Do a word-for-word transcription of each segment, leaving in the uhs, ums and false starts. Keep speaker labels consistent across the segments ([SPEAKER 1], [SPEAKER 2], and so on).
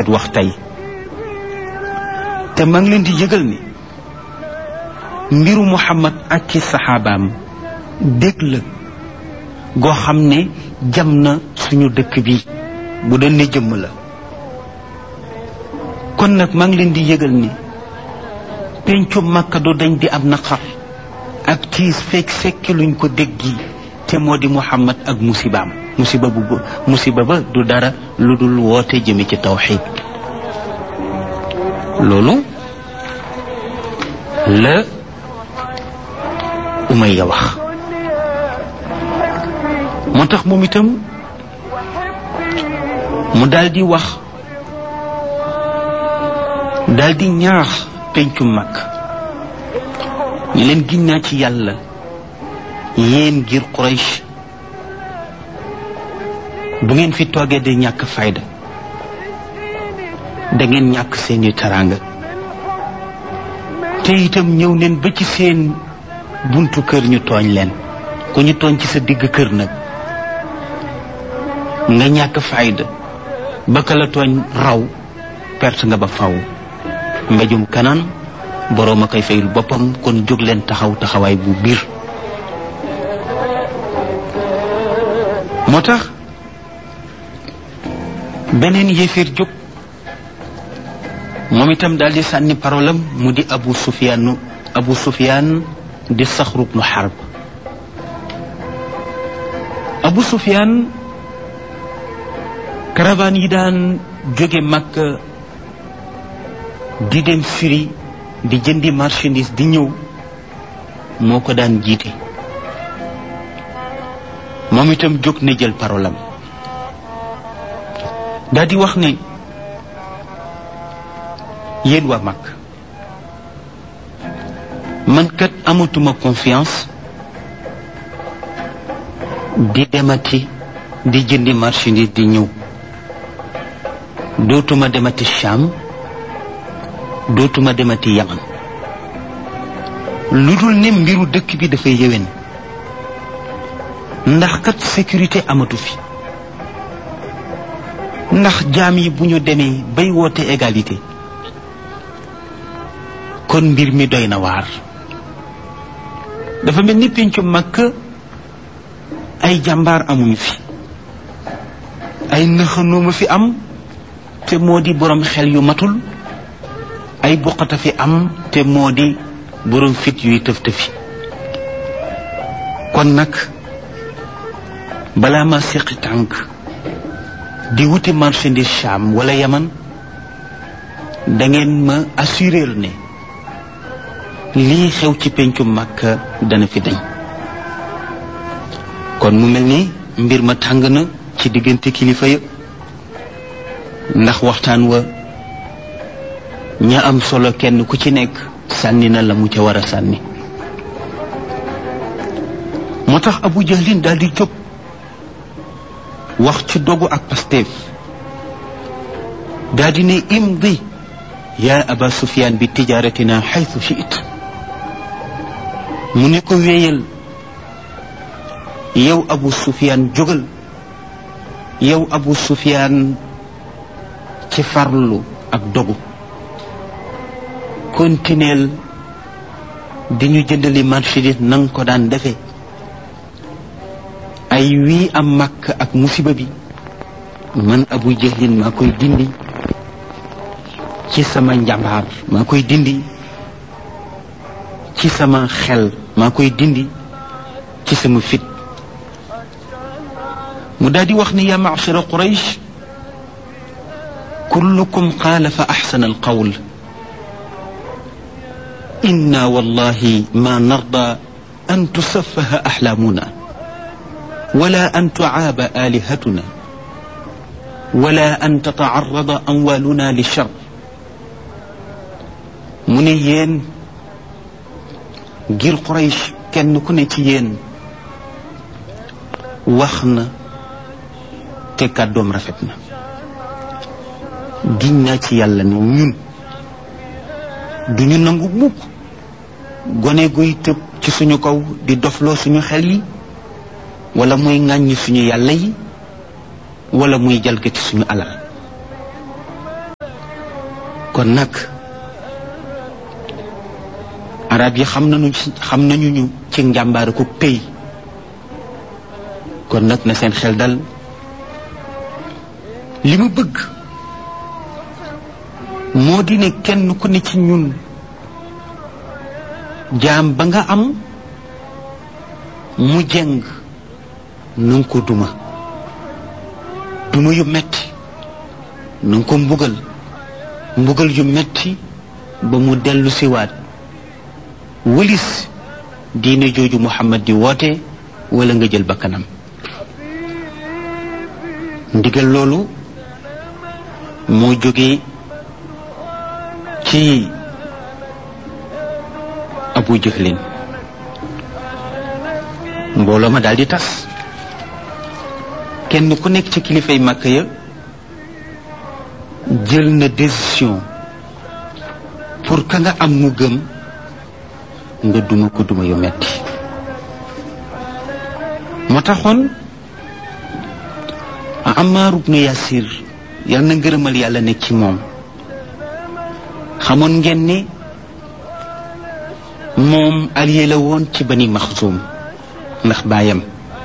[SPEAKER 1] Muhammad wax tey te maa ngi leen di yëgal ni mbiru Muhammad ak ci saxaabaam dégg la goo xam ne jam na suñu dëkk bi bu doon ne jëmm la kon nag maa ngi leen di yëgal ni pencu Makka du dañ di am naqar ak tiis fekk fekki luñ ko déggi te moo di Muhammad ak musibaam musiba bu musiba ba du dara lu dul woote jëme ci tawxiid loolu la Umayya wax moo tax moom itam mu daldi wax daldi ñaax pencu mag ñu leen giñ naa ci yàlla yéen ngir Quraysh bu ngeen fi toogee de ñàkk fayda da ngeen ñàkk seeni teraanga te itam ñëw neen ba ci seen buntu kër ñu tooñ leen ku ñu tooñ ci sa digg kër nag nga ñàkk fayda ba ka la tooñ raw perte nga ba faw mbéjum kanaan boroom a koy fayul boppam kon jóg leen taxaw taxawaay bu biir moo tax beneen yéeféer jóg moom itam daal di sànni parolam mu di Abu Sufyaan Abu Sufyaan di Saxr ibnu Harb Abu Sufyaan caravane yi daan jóge Makka di dem Syrie di jëndi marchandise di ñëw moo ko daan jiite moom itam jóg na jël parolam daal di wax ne yéen waa Makka man kat amatuma confiance di demati di jëndi marchandise di ñëw dootuma demati Sham dootuma demati Yaman lu dul ne mbiru dëkk bi dafay yéwén ndax kat sécurité amatu fi ndax jaam yi bu ñu demee bay woote égalité kon mbir mi doy na waar dafa mel ni pencu Makka ay jàmbaar amuñu fi ay nëxanooma fi am te moo di borom xel yu matul ay buqata fi am te moo di borom fit yuy tëf tëfi kon nag balaa ma séqi tànk di wuti marchandise Sham wala Yaman da ngeen ma assurer ne lii xew ci pencu Makka dana fi dañ kon mu mel ni mbir ma tàng na ci diggante kilifa ya ndax waxtaan wa ña am solo kenn ku ci nekk sànni na la mu ca war a sànni moo tax Abu Jahlin daal di jóg wax ci dogu ak Pastef daal di ne imdi yaa Aba Sufyaan bi tijaaratina xaytu shi'it mu ne ko wéyal yow Abu Sufyaan jógal yow Abu Sufyaan ci farlu ak dogu continuel di ñu jëndali marchandise nang ko daan defe ay wii am Makka ak musiba bi man Abu Jahlin maa koy dindi ci sama njàmbaar maa koy dindi ci sama xel maa koy dindi ci sama fit mu daal di wax ni yaa ma'shara Quraysh kullukum qaala fa axsana alqawl inna wallahi ma narda an tusaffaha axlaamuna wala an tucaaba aalihatuna wala an tatacarrada amwaaluna lichar mu ne yéen ngir Quraysh kenn ku ne ci yéen wax na te kàddoom rafet na giñ naa ci yàlla ne ñun duñu nangu mukk gone guy tëb ci suñu kaw di dofloo suñu xel yi wala muy ŋàññi suñu yàlla yi wala muy jalgati suñu alal kon nag arab yi xam nañu xam nañu ñu ci njàmbaar ko pay kon nag na seen xel dal li mu bëgg moo di ne kenn ku ne ci ñun jaam ba nga am mu jeng na nga ko duma duma yu metti na nga ko mbugal mbugal yu metti ba mu dellu siwaat wëlis diine jooju Muhammad di woote wala nga jël bakkanam ndigal loolu moo jógee ci Abu Jahlin mbooloo ma daal di tas kenn ku nekk ci kilifay Màkka ya jël na décision pour ka nga am mu gëm nga duma ko duma yu metti moo taxoon Ammar ibnu Yasir yal na ngërëmal yàlla nekk ci moom xamoon ngeen ne moom allié la woon ci Bani Maxsum ndax baayam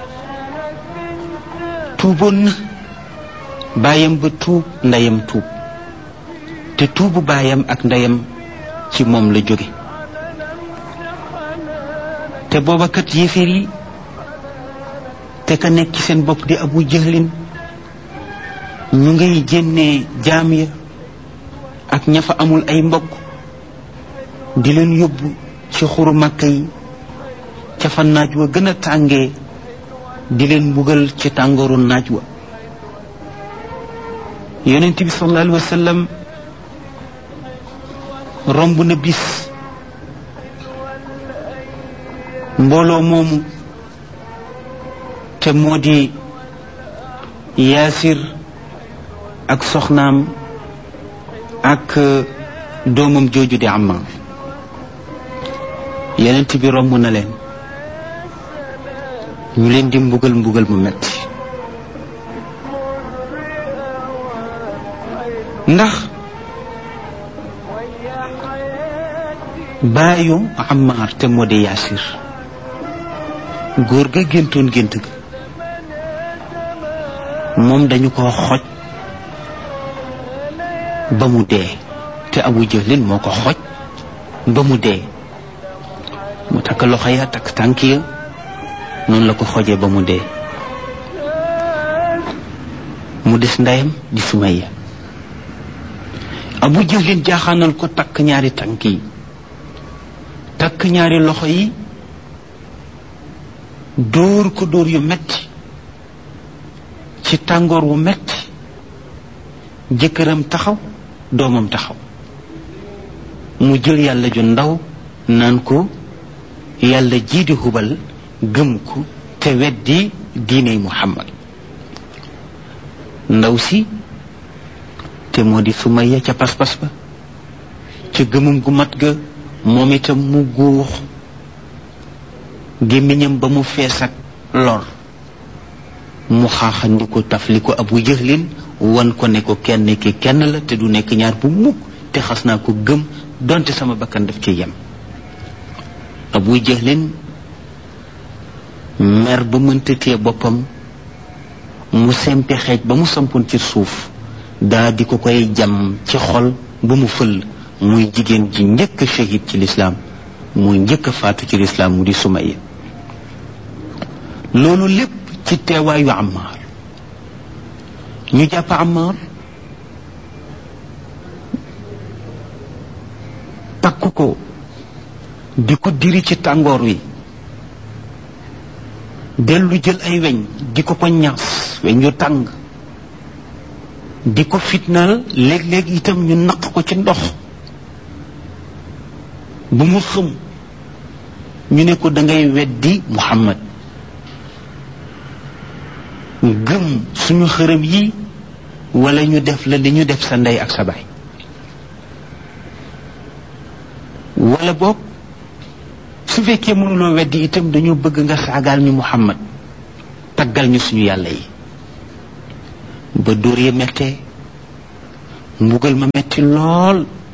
[SPEAKER 1] tuuboon na baayam ba tuub ndeyam tuub te tuubu baayam ak ndeyam ci moom la jóge te booba kat yéeféer yi te ka nekk ci seen bopp di Abu Jahlin ñu ngay jénnee jaam ya ak ña fa amul ay mbokk di leen yóbbu ci xuru Màkka yi ca fa naaj wa gën a tàngee di leen mbugal ci tàngooru naaj wa yonent bi sallallahu alayhi wa sallam romb na bis mbooloo moomu te moo di Yaasir ak soxnaam ak doomam jooju di Ammar yonent bi romb na leen ñu leen di mbugal mbugal mu metti ndax baayu Ammar te moo di Yaasir góor ga géntoon gént ga moom dañu ko xoj ba mu dee te Abu Jahlin moo ko xoj ba mu dee mu takk loxo ya takk tànk ya noonu la ko xojee ba mu dee mu des ndeyam di Sumayya Abu Jahlin jaaxaanal ko takk ñaari tànk yi takk ñaari loxo yi dóor ko dóor yu metti ci tàngoor wu metti jëkkëram taxaw doomam taxaw mu jël yàlla ju ndaw naan ko yàlla jii di Hubal gëm ko te weddi diiney Muhammad ndaw si te moo di Sumayya ca pas-pas ba ca gëmum gu mat ga moom itam mu guux gémmiñam ba mu fees ak lor mu xaaxandi ko tafli ko Abu Jahlin wan ko ne ko kenn ki kenn la te du nekk ñaar bu mukk te xas naa ko gëm donte sama bakkan daf ci yem Abu Jahlin mer ba mënta téye boppam mu sempi xeej ba mu sampoon ci suuf daa di ko koy jam ci xol ba mu fëll muy jigéen ji njëkk a shahid ci lislaam muy njëkk a faatu ci lislaam mu di Sumayya loolu lépp ci teewaayu Ammar ñu jàpp Ammar takk ko di ko diri ci tàngoor wi dellu jël ay weñ di ko ko ñaas weñ yu tàng di ko fitnaal léeg-léeg itam ñu naq ko ci ndox bu mu xëm ñu ne ko dangay weddi Muhammad gëm suñu xërëm yi wala ñu def la li ñu def sa ndey ak sa baay wala boog su fekkee mënuloo weddi itam dañoo bëgg nga saagaal ñu Muhammad taggal ñu suñu yàlla yi ba dóor ya mettee mbugal ma metti lool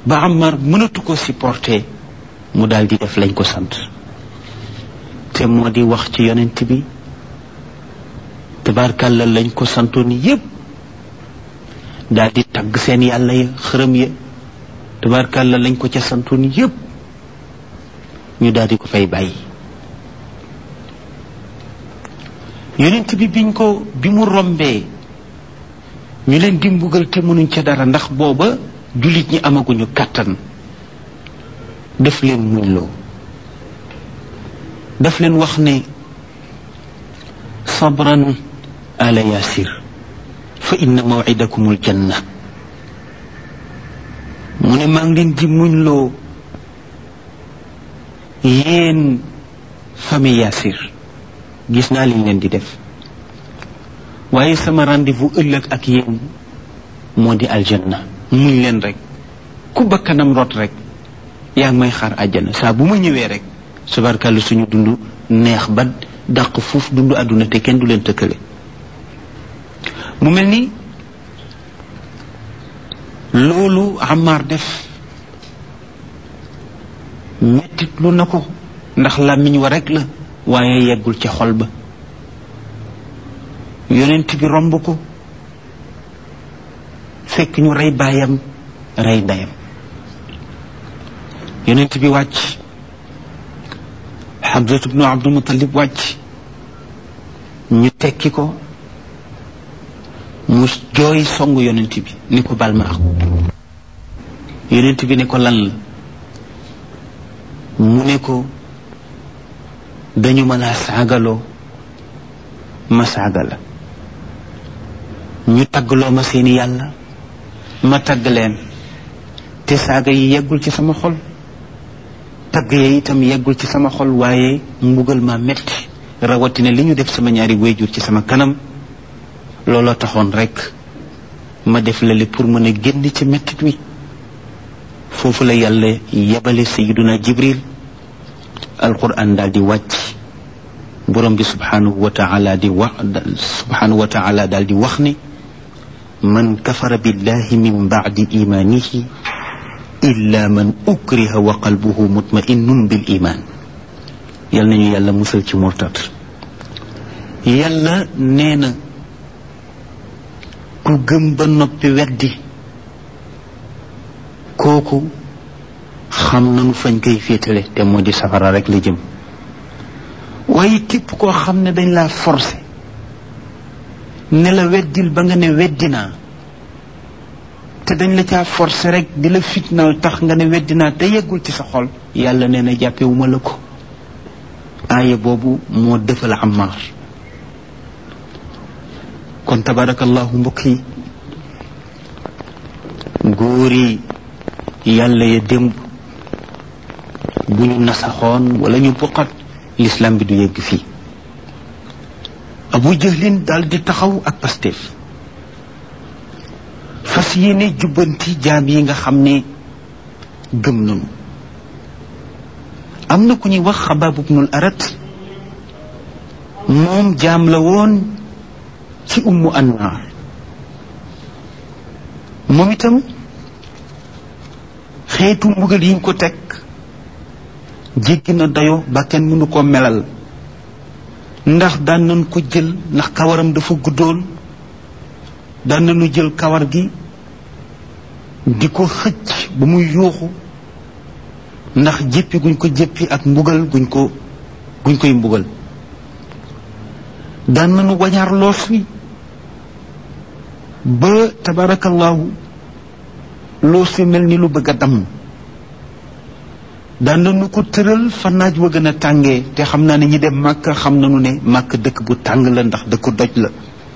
[SPEAKER 1] ba Ammar mënatu ko supporter mu daal di def lañ ko sant te moo di wax ci yonent bi tabarkàlla lañ ko santoon yépp daal di tagg seen yàlla ya xërëm ya tabarkàlla lañ ko ca santoon yépp ñu daal di ko fay bàyyi yonent bi biñ ko bi mu rombee ñu leen di mbugal te mënuñ ca dara ndax booba jullit ñi amaguñu kàttan daf leen muñloo daf leen wax ne sabran ala yasir fa inna maw'idakum aljanna mu ne maa ngi leen di muñloo yéen famille yasir gis naa liñ leen di def waaye sama rendez-vous ëllëg ak yéen moo di aljanna muñ leen rek ku bakkanam rot rek yaa ngi may xaar àjjana saa bu ma ñëwee rek subarkàlla suñu dund neex ba dàq fuuf dund àdduna te kenn du leen tëkkale mu mel ni loolu Ammar def mettit lu na ko ndax làmmiñ wa rek la waaye yeggul ci xol ba yonent bi romb ko fekk ñu rey baayam rey ndeyam yonent bi wàcc Hamzatu bnu Abdul Muttalib wàcc ñu tekki ko mu jooy songu yonent bi ni ko bal ma yonent bi ne ko lan la mu ne ko dañu ma laa saagaloo ma saaga la ñu taggloo ma seeni yàlla ma tagg leen te saaga yi yeggul ci sama xol tagg ya itam yeggul ci sama xol waaye mbugal ma metti rawatina li ñu def sama ñaari wayjur ci sama kanam looloo taxoon rek ma def la li pour mën a génn ci mettit wi foofu la yàlla yebale sayiduna jibril alquran daal di wàcc borom bi subhanahu wa taala di wax subhanahu wa taala daal di wax ni man kafara billahi min ba'di imanihi illa man ukriha wa qalbuhu mutma'innun bil iman yal nañu yàlla musal ci murtad yàlla nee na ku gëm ba noppi weddi kooku xam nanu fañ koy féetale te moo di safara rek la jëm waaye képp koo xam ne dañ laa forcé ne la weddil ba nga ne weddinaa te dañ la caa forcé rek di la fitnaal tax nga ne weddinaa te yeggul ci sa xol yàlla nee na jàppewuma la ko aaya boobu moo defal Ammar kon tabarakallahu mbokk yi góor yi yàlla ya démb bu ñu nasaxoon wala ñu buqat l'islam bi du yegg fii Abu Jahlin daal di taxaw ak Pastef fas yéene jubbanti jaam yi nga xam ne gëm nañu am na ku ñuy wax Xabaab ibnul Arat moom jaam la woon ci Ummu Anmaar moom itam xeetu mbugal yiñ ko teg jéggi na dayo ba kenn mënu koo melal ndax daan nañ ko jël ndax kawaram dafa guddoon daan nañu jël kawar gi di ko xëcc ba muy yuuxu ndax jéppi guñ ko jéppi ak mbugal guñ ko guñ koy mbugal daan nañu wañaar loos wi ba tabarakallahu loos wi mel ni lu bëgg a damm daan nañu ko tëral fa naaj wa gën a tàngee te xam naa ne ñi dem màkk xam nañu ne màkk dëkk bu tàng la ndax dëkku doj la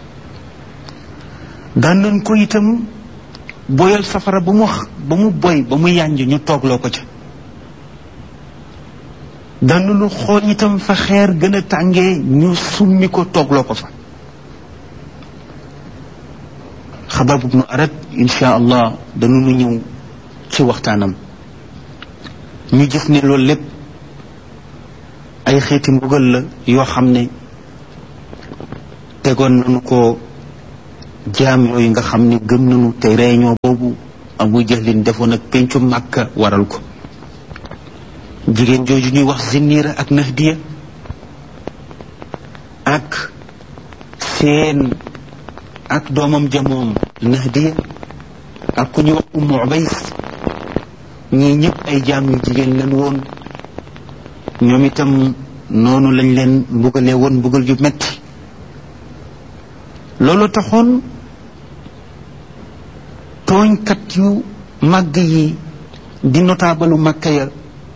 [SPEAKER 1] daan nañ ko itam boyal safara ba mu ba mu boy ba mu yànj ñu toogloo ko ca daan nañu xool itam fa xeer gën a tàngee ñu summi ko toogloo ko fa Xabaab ibnu Arat insha allah dañu ñëw ci waxtaanam ñu gis ne loolu lépp ay xeeti mbugal la yoo xam ne tegoon nañu ko jaam yooyu nga xam ne gëm nañu te réunion boobu Abu Jahlin defoon ak pencu Makka waral ko. jigéen jooju ñuy wax Zinniira ak Nahdiya ak seen ak doomam jamoom Nahdiya ak ku ñuy wax Ummu Ubays ñii ñëpp ay jaam yu jigéen lañ woon. ñoom itam noonu lañ leen mbugalee woon mbugal yu metti. loolu taxoon tooñkat yu màgg yi di notaabalu Makka ya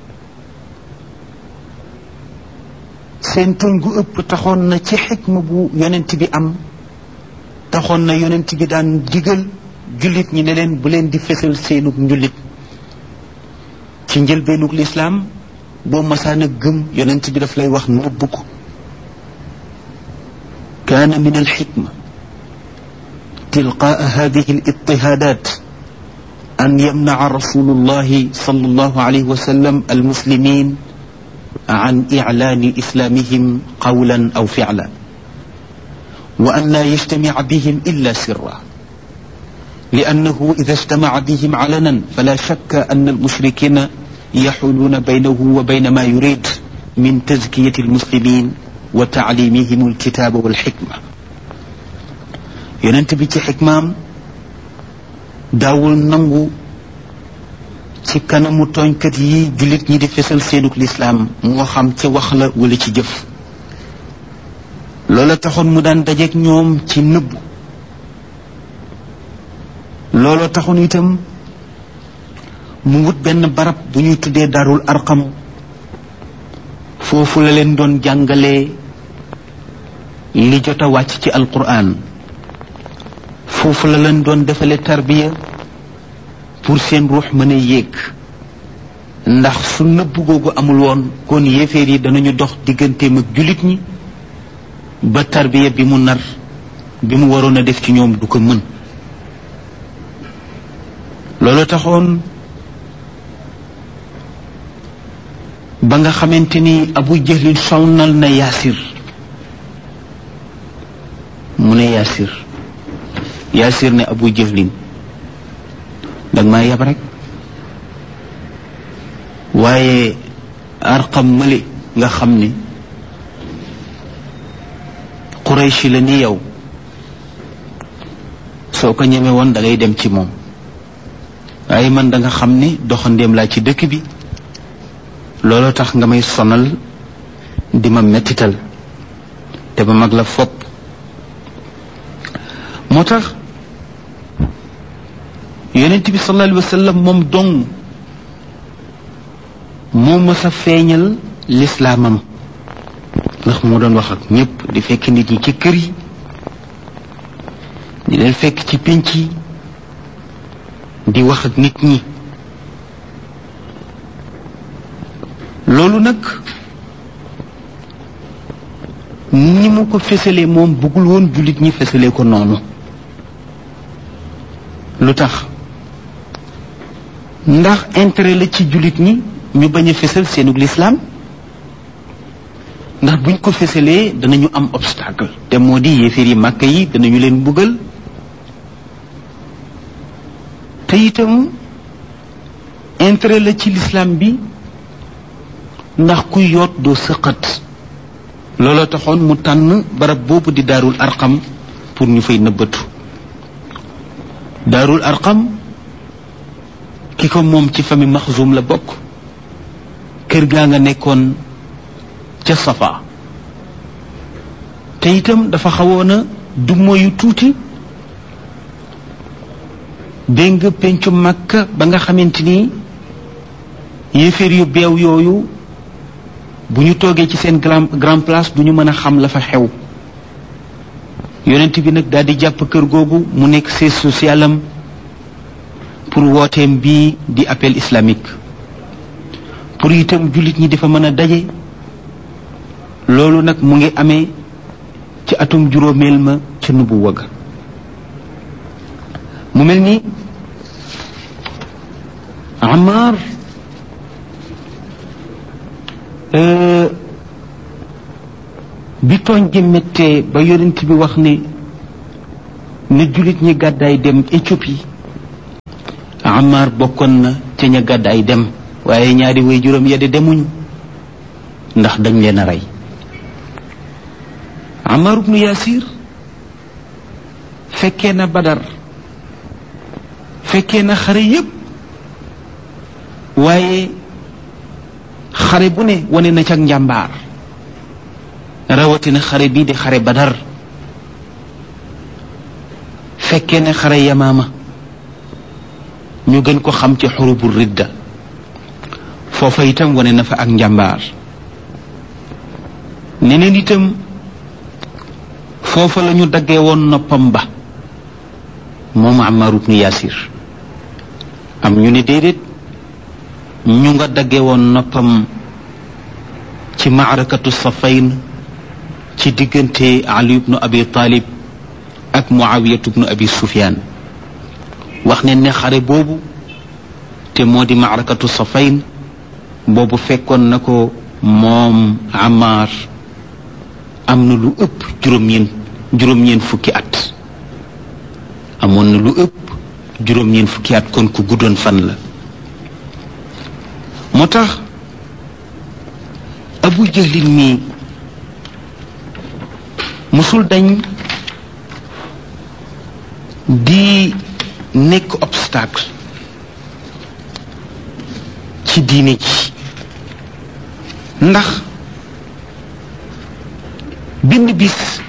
[SPEAKER 1] seen tooñ gu ëpp taxoon na ci xikma bu yonent bi am taxoon na yonent bi daan digal jullit ñi ne leen bu leen di fesal seenug njullit. ci njëlbeenug lislaam boo masaan a gëm yonent bi daf lay wax nëbb ko. kaana min alxikma tilqaa hadihi alitihaadat an yamnaca rasulullahi sallallahu alayhi wa sallam almuslimin an iclaani islamihim qawlan aw ficlan wa an laa yajtamica bihim illa sirra liannahu ida ijtamaca bihim calanan fala shakka an almushrikina yaxuluuna baynahu wa bayna ma yurid min tazkiyati almuslimin wa taclimihim alkitaaba walxikma. yonent bi ci xikmaam daawul nangu ci kanamu tooñkat yi jullit ñi di fesal seenug lislaam moo xam ci wax la wala ci jëf. loola taxoon mu daan dajeek ñoom ci nëbbu. loola taxoon itam mu wut benn barab bu ñuy tuddee Daarul Arqam foofu la leen doon jàngalee li jot a wàcc ci alquran. foofu la leen doon defale tarbiya pour seen ruux mën a yéeg. ndax su nëbb googu amul woon kon yéeféer yi danañu dox digganteem ak jullit ñi ba tarbiya bi mu nar bi mu waroon a def ci ñoom du ko mën. loolu taxoon ba nga xamante ni Abu Jahlin sonnal na Yaasir mu ne Yaasir Yaasir ne Abu Jahlin danga maa yab rek waaye Arqam mali nga xam ne Quraysh la ni yow soo ko ñeme woon da ngay dem ci moom waaye man da nga xam ne doxandéem laa ci dëkk bi looloo tax nga may sonal di ma mettital te ba mag la fopp. moo tax yonent bi sallallahu alayhi wa sallam moom dong moo mës a feeñal lislaamam ndax moo doon wax ak ñëpp di fekk nit ñi ci kër yi di leen fekk ci pénc yi di wax ak nit ñi. loolu nag ni mu ko fësalee moom bëggul woon jullit ñi fësalee ko noonu. lu tax ndax intérêt la ci jullit ñi ñu bañ a fësal seenug lislaam ndax buñ ko fësalee danañu am obstacle te moo di yéeféer yi Màkka yi danañu leen mbugal te itam intérêt la ci lislaam bi ndax kuy yoot doo sëqat. looloo taxoon mu tànn barab boobu di Daarul Arqam pour ñu fay nëbbatu. Daarul Arqam ki ko moom ci famille Maxzum la bokk. kër gaa nga nekkoon ca Safa te itam dafa xawoon a du moyu tuuti dégg nga pencu Makka ba nga xamante ni yéeféer yu beew yooyu bu ñu toogee ci seen grand grand place du ñu mën a xam la fa xew. yonent bi nag daal di jàpp kër googu mu nekk siège social am pour wooteem bii di appel islamique pour itam jullit ñi dafa mën a daje. loolu nag mu ngi amee ci atum juróomeel ma ca nubuwa ga. mu mel ni Amar bi tooñ gi méttee ba yonent bi wax ne ne jullit ñi gàddaay dem Éthiopie Ammar bokkoon na ca ña gàddaay dem waaye ñaari way juróom ya de demuñu ndax dañ leen a rey. Ammar ibnu Yasir fekkee na Badar fekkee na xare yépp waaye xare bu ne wane na ca njàmbaar rawatina xare bii di xare Badar. fekkee ne xare Yamaama ñu gën ko xam ci xurubu ridda foofa itam wane na fa ak njàmbaar. neneen itam foofa la ñu daggee woon noppam ba moom Ammar ibnu Yasir. am ñu ne déedéet ñu nga daggee woon noppam ci maarakatu Safayn ci diggante Ali ibnu Abi Talib ak Muawiyatu ibnu Abi Sufyan. wax ne ne xare boobu te moo di maarakatu Safayn boobu fekkoon na ko moom Ammar am na lu ëpp juróom-ñeent juróom-ñeent fukki at amoon na lu ëpp juróom-ñeent fukki at kon ku guddoon fan la. moo tax Abu Jahlin mi musul dañ di nekk obstacle ci diine ji ndax benn bis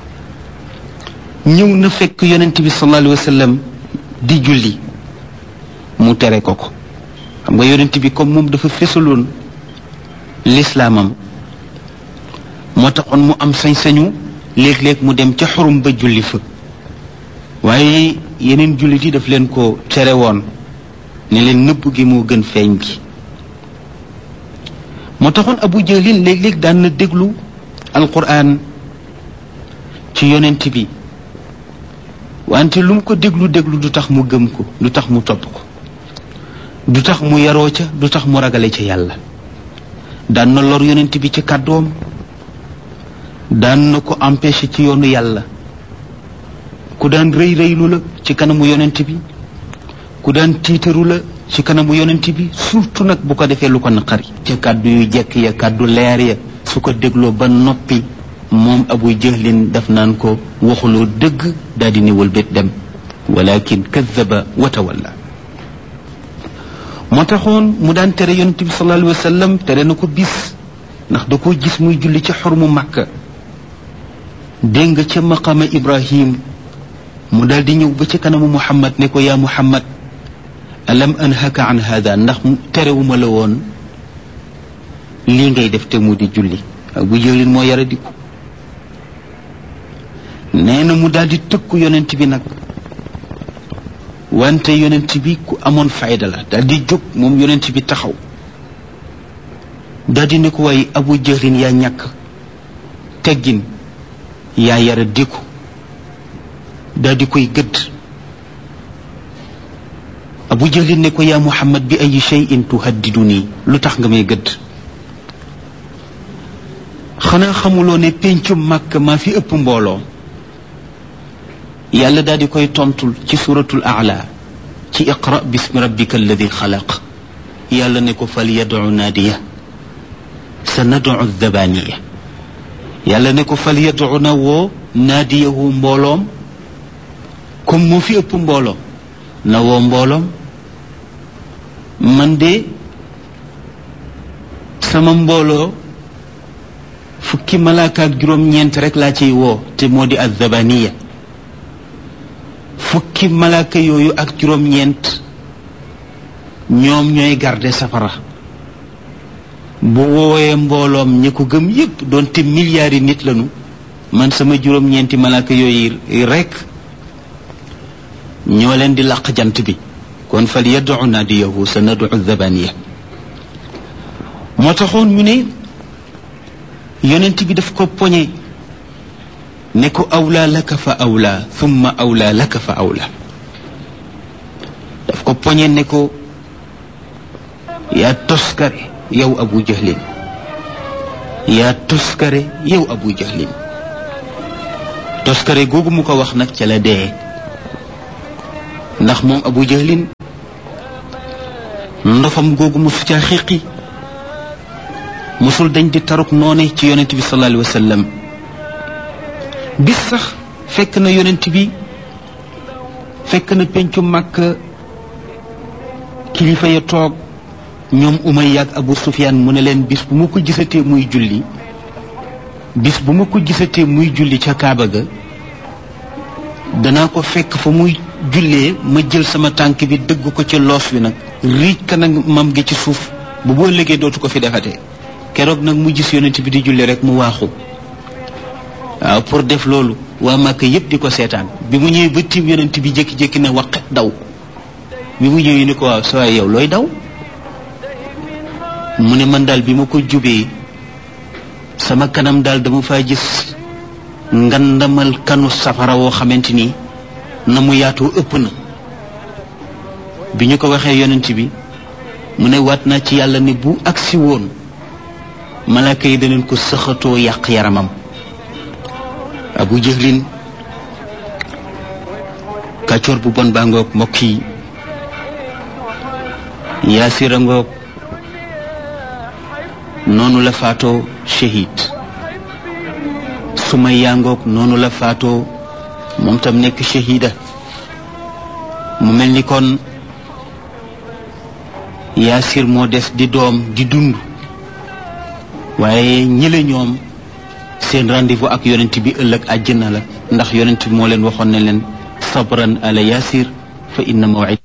[SPEAKER 1] ñëw na fekk yonent bi sallallahu alayhi wa sallam di julli mu tere ko ko. xam nga yonent bi comme moom dafa fesaloon lislaamam moo taxoon mu am sañ-sañu léeg-léeg mu dem ca xurum ba julli fa waaye yeneen jullit yi daf leen ko tere woon ne leen nëbb gi moo gën feeñ bi. moo taxoon Abu Jahlin léeg-léeg daan na déglu alquran ci yonent bi wante lu mu ko déglu déglu du tax mu gëm ko du tax mu topp ko du tax mu yaroo ca du tax mu ragale ca yàlla. daan na lor yonent bi ci kàddoom daan na ko empêché ci yoonu yàlla. ku daan rëy rëylu la ci kanamu yonent bi ku daan tiitaru la ci kanamu yonent bi surtout nag bu ko defee lu ko naqari ca kàddu yu jekk ya kàddu leer ya su ko dégloo ba noppi moom Abu Jahlin daf naan ko waxuloo dëgg daal di néewal bét dem walakin kadaba wa tawalla. moo taxoon mu daan tere yonent bi sallallahu alayhi wa sallam tere na ko bis ndax da koo gis muy julli ci xormu Makka dégg nga ca maqama Ibrahim mu daal di ñëw ba ci kanamu Muhammad ne ko yaa Muhammad alam anhaka an hada ndax terewuma la woon lii ngay def te mu di julli. Abu Jahlin moo yara di ko nee na mu daal di tëkku yonent bi nag wante yonent bi ku amoon fayda la daal di jóg moom yonent bi taxaw daal di ne ko waaye Abu Jahlin yaa ñàkk teggin yaa yara di ko daal di koy gëdd. Abu Jahlin ne ko yaa Muhammad bi ay shay'in tuhaddiduni lu tax nga may gëdd. xanaa xamuloo ne péncum Makka maa fi ëpp mbooloo. yàlla daal di koy tontul ci suratul A'la ci iqra bismi rabbika alladi xalaq. yàlla ne ko fal yad'u naadiya sa nad'u zabaniya. yàlla ne ko fal yad'u na woo naadiyahu mbooloom comme moo fi ëpp mbooloo na woo mbooloom. man de sama mbooloo fukki malaaka ak juróom-ñeent rek laa ciy woo te moo di az-zabaniya. fukki malaaka yooyu ak juróom-ñeent ñoom ñooy garde safara. bu woowee mbooloom ñi ko gëm yépp doonte milliards yi nit lañu man sama juróom-ñeenti malaaka yooyu rek ñoo leen di làq jant bi. kon fal yad'u naadiyahu sa nad'u zabaniya. moo taxoon ñu ne yonent bi daf ko poñe ne ko awlaa laka fa awlaa thumma awlaa laka fa awlaa. daf ko poñe ne ko yaa toskare yow Abu Jahlin yaa toskare yow Abu Jahlin. toskare googu mu ko wax nag ca la dee ndax moom Abu Jahlin ndofam googu mosu caa xiqi mosul dañ di taruk noone ci yonent bi sallallahu alayhi wa sallam bis sax fekk na yonent bi fekk na pencu Makka kilifa ya toog ñoom Umayya ak Abu Sufyaan mu ne leen bis bu ma ko gisatee muy julli bis bu ma ko gisatee muy julli ca Kaaba ga danaa ko fekk fa muy jullee ma jël sama tànk bi dëgg ko ci loos wi nag riij ka nag mam gi ci suuf bu boo liggéey dootu ko fi defatee keroog nag mu gis yonent bi di julli rek mu waaxu waaw pour def loolu waa Màkka yépp di ko seetaan bi mu ñëwee ba tiim yonent bi jékki-jékki ne waqet daw bi mu ñëwee ni ko waaw sa waay yow looy daw mu ne man daal bi ma ko jubee sama kanam daal dama faa gis ngandamal kanu safara woo xamante ni na mu yaatoo ëpp na bi ñu ko waxee yonent bi mu ne waat naa ci yàlla ni bu agsi woon malaaka yi danañ ko sëxatoo yàq yaramam Abu Jahlin kàccoor bu bon baa ngoog mbokk yi Yaasir a ngoog noonu la faatoo shahid Sumayya ngoog noonu la faatoo moom tam nekk shahida mu mel ni kon Yaasir moo des di doom di dund waaye ñi la ñoom seen rendez-vous ak yonent bi ëllëg àjjana la ndax yonent bi moo leen waxoon ne leen sabran ala Yaasir fa inna maw'id